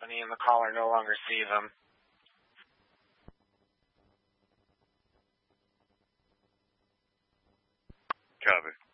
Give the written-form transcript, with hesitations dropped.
company and the caller no longer see them. Copy.